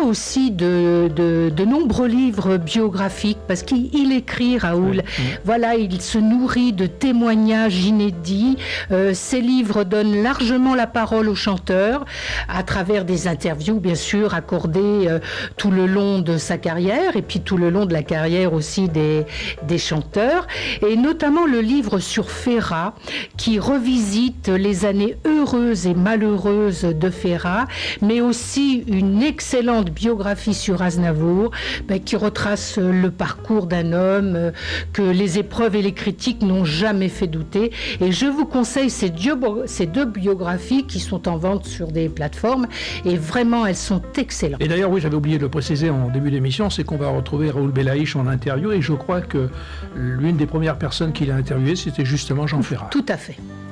aussi de nombreux livres biographiques, parce qu'il écrit, Raoul. Voilà, il se nourrit de témoignages inédits. Ses livres donnent largement la parole aux chanteurs, à travers des interviews, bien sûr, accordées tout le long de sa carrière, et puis tout le long de la carrière aussi des chanteurs. Et notamment le livre sur Ferrat, qui revisite les années heureuses et malheureuses de Ferrat, mais aussi une excellente biographie sur Aznavour, qui retrace le parcours d'un homme que les épreuves et les critiques n'ont jamais fait douter. Et je vous conseille ces deux biographies qui sont en vente sur des plateformes, et vraiment elles sont excellentes. Et d'ailleurs, oui, j'avais oublié de le préciser en début d'émission, c'est qu'on va retrouver Raoul Belaïch en interview, et je crois que l'une des premières personnes qu'il a interviewées, c'était justement Jean Ferrat. Tout à fait.